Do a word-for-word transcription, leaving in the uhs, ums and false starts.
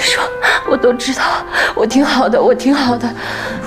说，我都知道，我挺好的，我挺好的。